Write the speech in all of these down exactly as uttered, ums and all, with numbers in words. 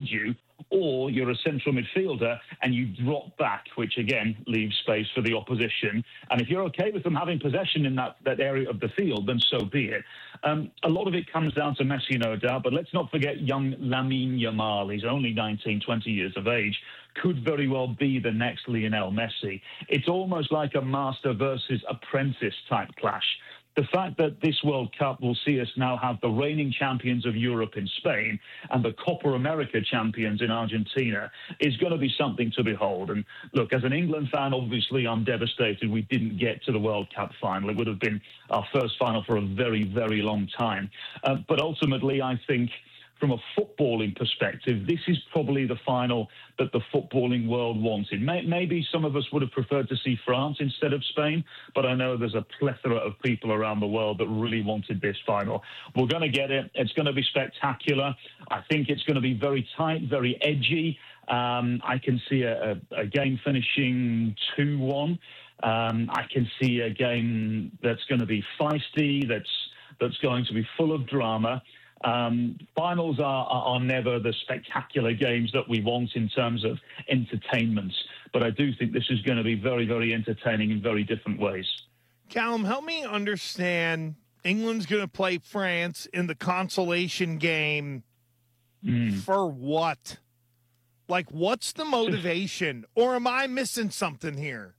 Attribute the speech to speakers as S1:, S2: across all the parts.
S1: you, or you're a central midfielder and you drop back, which again leaves space for the opposition. And if you're okay with them having possession in that, that area of the field, then so be it. Um, a lot of it comes down to Messi, no doubt, but let's not forget young Lamine Yamal. He's only nineteen, twenty years of age, could very well be the next Lionel Messi. It's almost like a master versus apprentice type clash. The fact that this World Cup will see us now have the reigning champions of Europe in Spain and the Copa America champions in Argentina is going to be something to behold. And look, as an England fan, obviously I'm devastated we didn't get to the World Cup final. It would have been our first final for a very, very long time. Uh, but ultimately, I think from a footballing perspective, this is probably the final that the footballing world wanted. Maybe some of us would have preferred to see France instead of Spain, but I know there's a plethora of people around the world that really wanted this final. We're going to get it. It's going to be spectacular. I think it's going to be very tight, very edgy. Um, I can see a, a, a game finishing two one. Um, I can see a game that's going to be feisty, that's that's going to be full of drama. Um, finals are, are, are never the spectacular games that we want in terms of entertainment, but I do think this is going to be very, very entertaining in very different ways.
S2: Callum, help me understand. England's going to play France in the consolation game mm. for what? Like, what's the motivation? Or am I missing something here?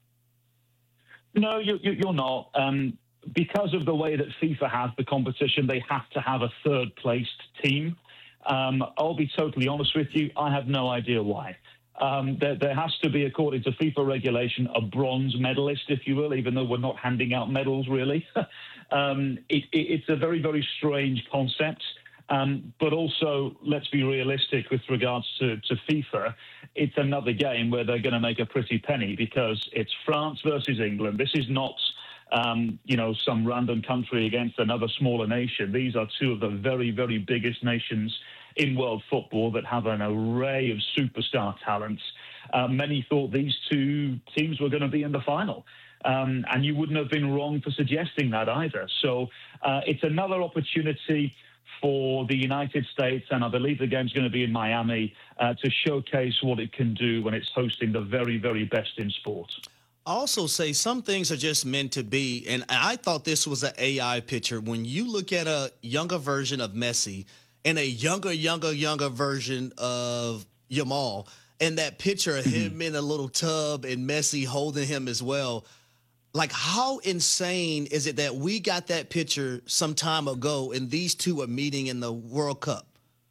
S1: No, you, you, you're not. Um, Because of the way that FIFA has the competition, they have to have a third-placed team. Um, I'll be totally honest with you, I have no idea why. Um, there, there has to be, according to FIFA regulation, a bronze medalist, if you will, even though we're not handing out medals, really. um, it, it, it's a very, very strange concept. Um, but also, let's be realistic with regards to, to FIFA. It's another game where they're going to make a pretty penny because it's France versus England. This is not... Um, you know, some random country against another smaller nation. These are two of the very, very biggest nations in world football that have an array of superstar talents. Uh, many thought these two teams were going to be in the final. Um, and you wouldn't have been wrong for suggesting that either. So uh, it's another opportunity for the United States, and I believe the game's going to be in Miami, uh, to showcase what it can do when it's hosting the very, very best in sport.
S3: Also say some things are just meant to be, and I thought this was an A I picture. When you look at a younger version of Messi and a younger, younger, younger version of Yamal, and that picture of him mm-hmm. in a little tub and Messi holding him as well, like how insane is it that we got that picture some time ago and these two are meeting in the World Cup?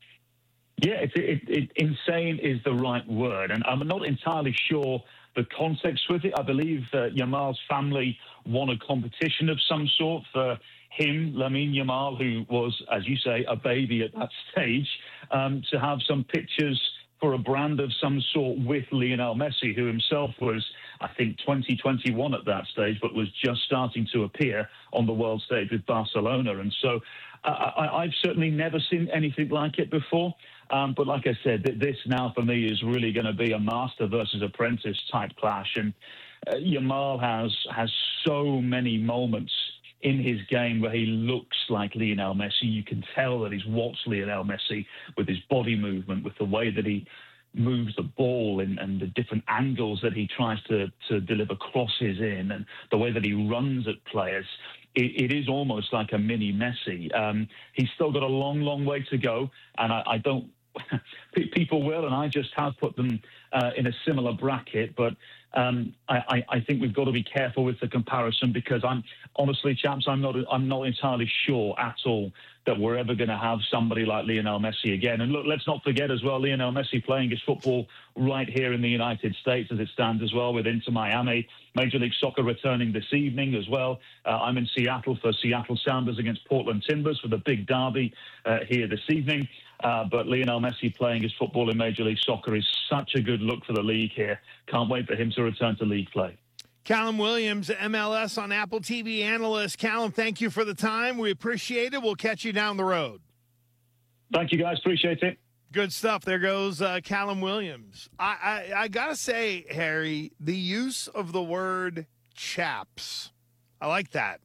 S1: Yeah, it, it, it, insane is the right word, and I'm not entirely sure the context with it. I believe uh, Yamal's family won a competition of some sort for him, Lamine Yamal, who was, as you say, a baby at that stage, um, to have some pictures for a brand of some sort with Lionel Messi, who himself was, I think, twenty, twenty-one at that stage, but was just starting to appear on the world stage with Barcelona. And so uh, I, I've certainly never seen anything like it before. Um, but like I said, this now for me is really going to be a master versus apprentice type clash. And uh, Yamal has has so many moments in his game where he looks like Lionel Messi. You can tell that he's watched Lionel Messi with his body movement, with the way that he moves the ball and, and the different angles that he tries to, to deliver crosses in, and the way that he runs at players. It, it is almost like a mini Messi. Um, he's still got a long, long way to go, and I, I don't people will, and I just have put them uh, in a similar bracket, but um, I, I think we've got to be careful with the comparison because I'm honestly, chaps, I'm not I'm not entirely sure at all that we're ever going to have somebody like Lionel Messi again. And look, let's not forget as well, Lionel Messi playing his football right here in the United States as it stands as well with Inter Miami. Major League Soccer returning this evening as well. Uh, I'm in Seattle for Seattle Sounders against Portland Timbers for the big derby uh, here this evening. Uh, but Lionel Messi playing his football in Major League Soccer is such a good look for the league here. Can't wait for him to return to league play.
S2: Callum Williams, M L S on Apple T V analyst. Callum, thank you for the time. We appreciate it. We'll catch you down the road.
S1: Thank you, guys. Appreciate it.
S2: Good stuff. There goes uh, Callum Williams. I, I, I got to say, Harry, the use of the word chaps, I like that.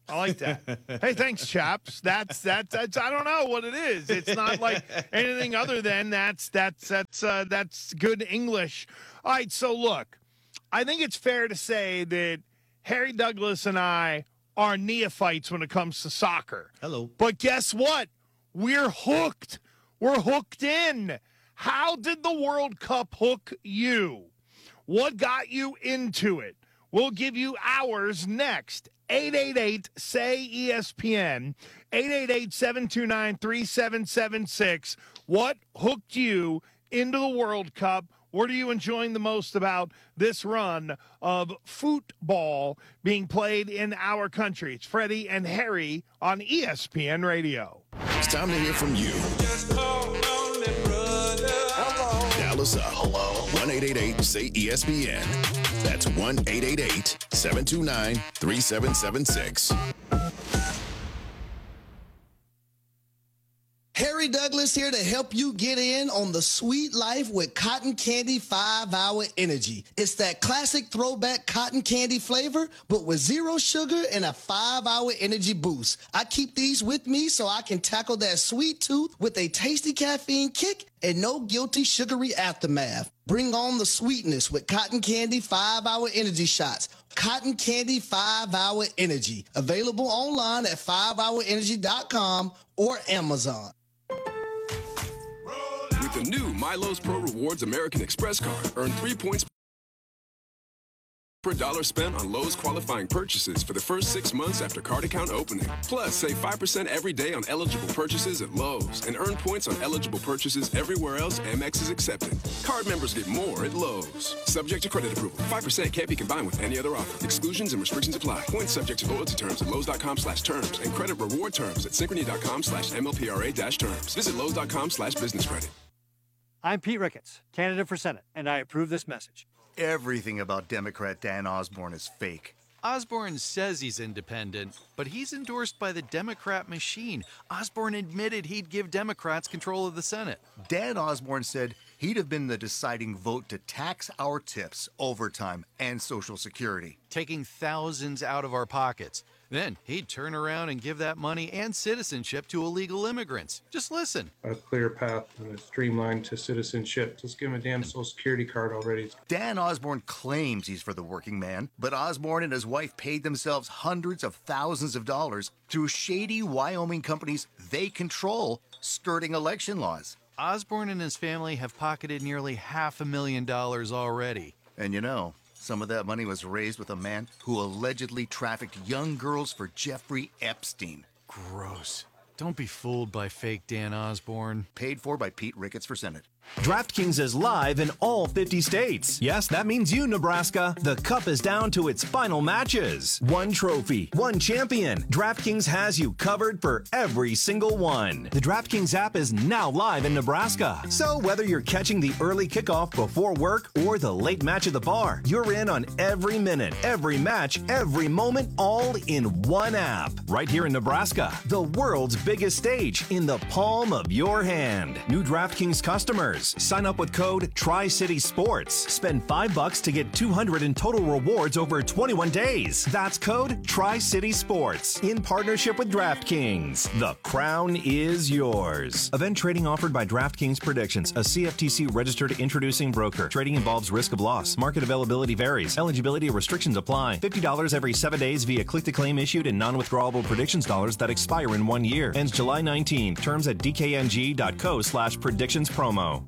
S2: I like that. Hey, thanks, chaps. That's that's that's. I don't know what it is. It's not like anything other than that's that's that's uh, that's good English. All right. So look, I think it's fair to say that Harry Douglas and I are neophytes when it comes to soccer.
S3: Hello.
S2: But guess what? We're hooked. We're hooked in. How did the World Cup hook you? What got you into it? We'll give you ours next. eight eight eight, S A Y, E S P N, eight eight eight, seven two nine, three seven seven six. What hooked you into the World Cup? What are you enjoying the most about this run of football being played in our country? It's Freddie and Harry on E S P N Radio.
S4: It's time to hear from you. Dial us up. Hello. one eight eight eight, S A Y, E S P N. That's one eight eight eight, seven two nine, three seven seven six.
S3: Harry Douglas here to help you get in on the sweet life with Cotton Candy five hour Energy. It's that classic throwback cotton candy flavor, but with zero sugar and a five hour energy boost. I keep these with me so I can tackle that sweet tooth with a tasty caffeine kick and no guilty sugary aftermath. Bring on the sweetness with Cotton Candy five hour Energy shots. Cotton Candy five hour Energy. Available online at five hour energy dot com or Amazon.
S5: With the new Milo's Pro Rewards American Express card, earn three points per dollar spent on Lowe's qualifying purchases for the first six months after card account opening. Plus, save five percent every day on eligible purchases at Lowe's and earn points on eligible purchases everywhere else Amex is accepted. Card members get more at Lowe's. Subject to credit approval. five percent can't be combined with any other offer. Exclusions and restrictions apply. Points subject to loyalty terms at Lowe's.com slash terms and credit reward terms at Synchrony.com slash MLPRA dash terms. Visit Lowe's.com slash business credit.
S6: I'm Pete Ricketts, candidate for Senate, and I approve this message.
S7: Everything about Democrat Dan Osborne is fake.
S8: Osborne says he's independent, but he's endorsed by the Democrat machine. Osborne admitted he'd give Democrats control of the Senate.
S7: Dan Osborne said he'd have been the deciding vote to tax our tips, overtime, and Social Security.
S8: Taking thousands out of our pockets. Then he'd turn around and give that money and citizenship to illegal immigrants. Just listen.
S9: A clear path and a streamline to citizenship. Just give him a damn Social Security card already.
S7: Dan Osborne claims he's for the working man, but Osborne and his wife paid themselves hundreds of thousands of dollars through shady Wyoming companies they control, skirting election laws.
S8: Osborne and his family have pocketed nearly half a million dollars already.
S7: And you know, some of that money was raised with a man who allegedly trafficked young girls for Jeffrey Epstein.
S8: Gross. Don't be fooled by fake Dan Osborne.
S7: Paid for by Pete Ricketts for Senate.
S10: DraftKings is live in all fifty states. Yes, that means you, Nebraska. The Cup is down to its final matches. One trophy, one champion. DraftKings has you covered for every single one. The DraftKings app is now live in Nebraska. So whether you're catching the early kickoff before work or the late match at the bar, you're in on every minute, every match, every moment, all in one app. Right here in Nebraska, the world's biggest stage in the palm of your hand. New DraftKings customers. Sign up with code Tri-City Sports. Spend five bucks to get two hundred in total rewards over twenty-one days. That's code Tri-City Sports in partnership with DraftKings. The crown is yours. Event trading offered by DraftKings Predictions, a C F T C registered introducing broker. Trading involves risk of loss. Market availability varies. Eligibility restrictions apply. fifty dollars every seven days via click-to-claim issued and non-withdrawable predictions dollars that expire in one year. Ends July nineteenth. Terms at dkng.co slash predictions promo.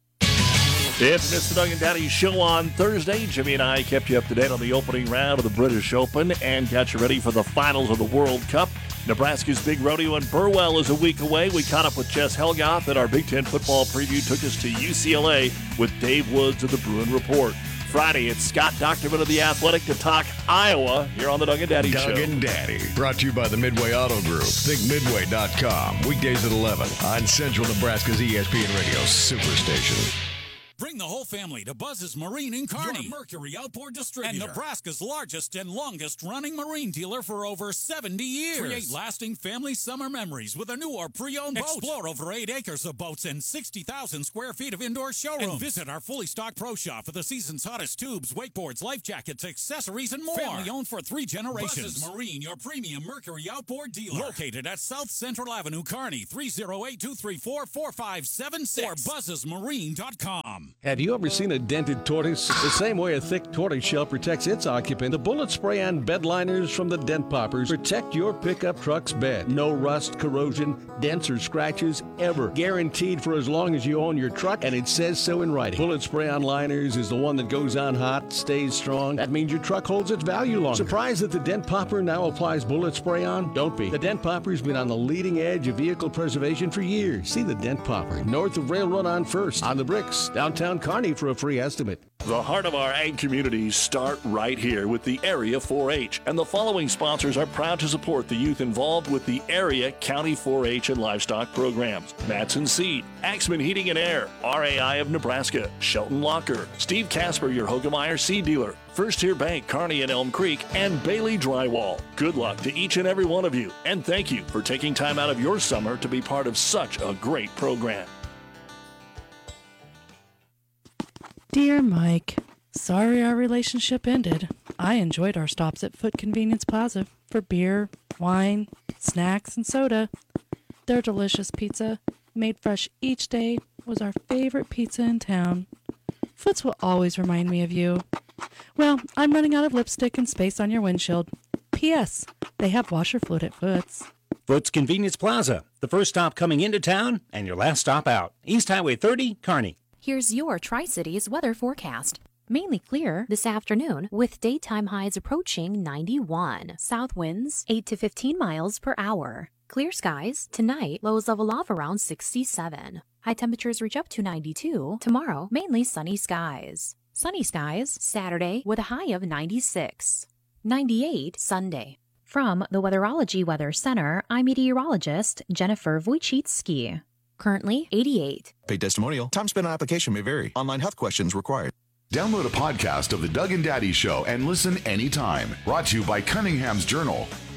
S11: It's, it's the Doug and Daddy Show on Thursday. Jimmy and I kept you up to date on the opening round of the British Open and got you ready for the finals of the World Cup. Nebraska's big rodeo in Burwell is a week away. We caught up with Jess Helgoth, and our Big Ten football preview took us to U C L A with Dave Woods of the Bruin Report. Friday, it's Scott Dochterman of The Athletic to talk Iowa here on the Doug and Daddy
S12: Doug
S11: Show.
S12: Doug and Daddy, brought to you by the Midway Auto Group. think midway dot com. Weekdays at eleven on Central Nebraska's E S P N Radio Superstation.
S13: Bring the whole family to Buzz's Marine in Kearney, your Mercury outboard distributor, and Nebraska's largest and longest-running marine dealer for over seventy years. Create lasting family summer memories with a new or pre-owned boat. Explore over eight acres of boats and sixty thousand square feet of indoor showrooms. And visit our fully stocked pro shop for the season's hottest tubes, wakeboards, life jackets, accessories, and more. Family-owned for three generations. Buzz's Marine, your premium Mercury outboard dealer. Located at South Central Avenue, Kearney, three oh eight, two three four, four five seven six or buzzes marine dot com.
S14: Have you ever seen a dented tortoise? The same way a thick tortoise shell protects its occupant, the bullet spray on bed liners from the Dent Poppers protect your pickup truck's bed. No rust, corrosion, dents, or scratches ever. Guaranteed for as long as you own your truck, and it says so in writing. Bullet spray on liners is the one that goes on hot, stays strong. That means your truck holds its value longer. Surprised that the Dent Popper now applies bullet spray on? Don't be. The Dent Popper's been on the leading edge of vehicle preservation for years. See the Dent Popper north of Railroad on First, on the Bricks, downtown Kearney for a free estimate.
S11: The heart of our ag communities start right here with the Area four H, and the following sponsors are proud to support the youth involved with the Area County four H and livestock programs. Matson Seed, Axman Heating and Air, R A I of Nebraska, Shelton Locker, Steve Casper, your Hogemeyer seed dealer, First Tier Bank, Kearney and Elm Creek, and Bailey Drywall. Good luck to each and every one of you, and thank you for taking time out of your summer to be part of such a great program.
S15: Dear Mike, sorry our relationship ended. I enjoyed our stops at Foot Convenience Plaza for beer, wine, snacks, and soda. Their delicious pizza, made fresh each day, was our favorite pizza in town. Foots will always remind me of you. Well, I'm running out of lipstick and space on your windshield. P S. They have washer fluid at Foots.
S16: Foots Convenience Plaza, the first stop coming into town and your last stop out. East Highway thirty, Kearney.
S17: Here's your Tri-Cities weather forecast. Mainly clear this afternoon with daytime highs approaching ninety-one. South winds eight to fifteen miles per hour. Clear skies tonight, lows level off around sixty-seven. High temperatures reach up to ninety-two. Tomorrow, mainly sunny skies. Sunny skies Saturday with a high of ninety-six. ninety-eight Sunday. From the Weatherology Weather Center, I'm meteorologist Jennifer Wojcicki. Currently eighty-eight.
S18: Paid testimonial. Time spent on application may vary. Online health questions required.
S19: Download a podcast of the Doug and Daddy Show and listen anytime. Brought to you by Cunningham's Journal.